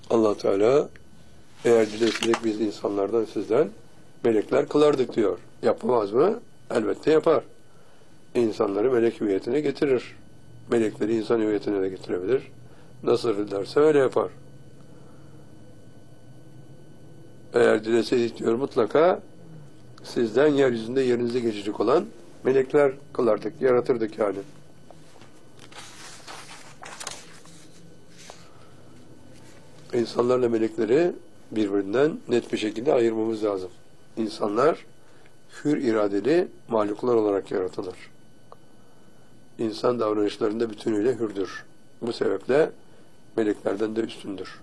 Allah Teala eğer dileseydik biz insanlardan sizden melekler kılardık diyor. Yapamaz mı? Elbette yapar. İnsanları melek hüviyetine getirir. Melekleri insan hüviyetine de getirebilir. Nasıl dilerse öyle yapar. Eğer dileseydik diyor mutlaka sizden yeryüzünde yerinize geçecek olan melekler kılardık, yaratırdık yani. İnsanlarla melekleri birbirinden net bir şekilde ayırmamız lazım. İnsanlar hür iradeli mahluklar olarak yaratılır. İnsan davranışlarında bütünüyle hürdür. Bu sebeple meleklerden de üstündür.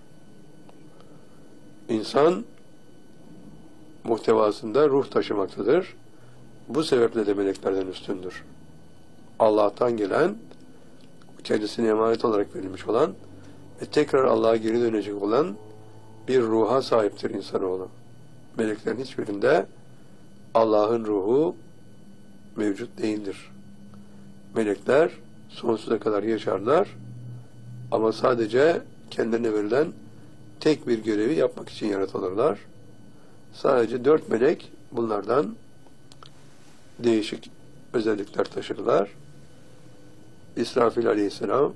İnsan muhtevasında ruh taşımaktadır. Bu sebeple de meleklerden üstündür. Allah'tan gelen, kendisine emanet olarak verilmiş olan ve tekrar Allah'a geri dönecek olan bir ruha sahiptir insanoğlu. Meleklerin hiçbirinde Allah'ın ruhu mevcut değildir. Melekler sonsuza kadar yaşarlar ama sadece kendilerine verilen tek bir görevi yapmak için yaratılırlar. Sadece 4 melek bunlardan değişik özellikler taşırlar. İsrafil aleyhisselam,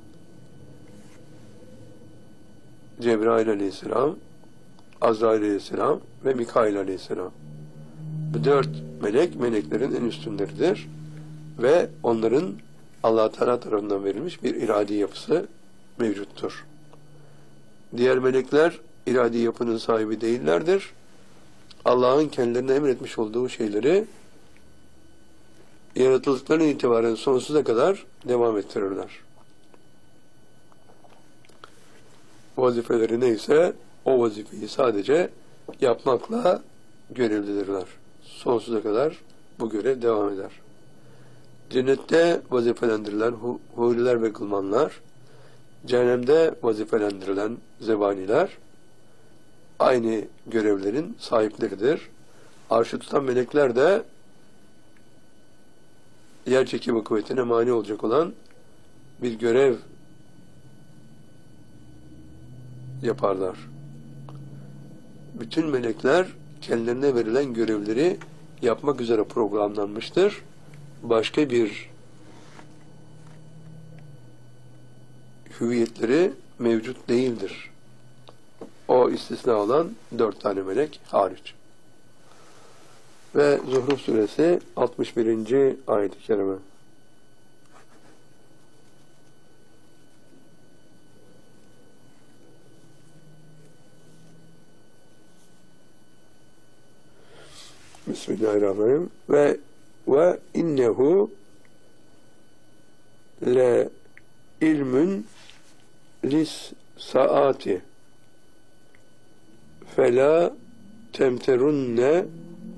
Cebrail aleyhisselam, Azrail aleyhisselam ve Mikail aleyhisselam. Bu 4 melek, meleklerin en üstünleridir. Ve onların Allah-u Teala tarafından verilmiş bir iradi yapısı mevcuttur. Diğer melekler iradi yapının sahibi değillerdir. Allah'ın kendilerine emretmiş olduğu şeyleri yaratıldıklarından itibaren sonsuza kadar devam ettirirler. Vazifeleri neyse o vazifeyi sadece yapmakla görevlidirler. Sonsuza kadar bu görev devam eder. Cennette vazifelendirilen huriler ve gılmanlar, cehennemde vazifelendirilen zebaniler aynı görevlerin sahipleridir. Arşı tutan melekler de yer çekimi kuvvetine mani olacak olan bir görev yaparlar. Bütün melekler kendilerine verilen görevleri yapmak üzere programlanmıştır. Başka bir hüviyetleri mevcut değildir. O istisna olan 4 tane melek hariç. Ve Zuhruf suresi 61. ayet-i kerime. Bismillahirrahmanirrahim. Ve innehu le ilmün lis saati fela temterunne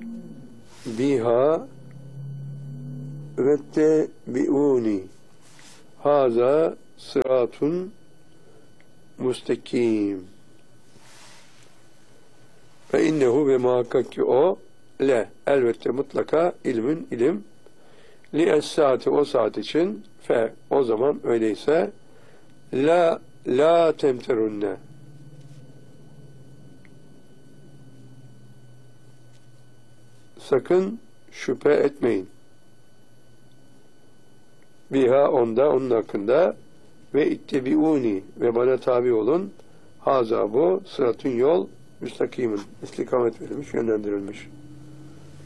biha ve tebiuni haza sıratun mustakim. Ve innehu ve muhakkak ki o le elbette mutlaka ilmün ilim li es saati o saat için fe o zaman öyleyse la temterunne sakın şüphe etmeyin biha onda onun hakkında ve ittebiuni ve bana tabi olun haza bu sıratun yol müstakimin istikamet verilmiş yönlendirilmiş.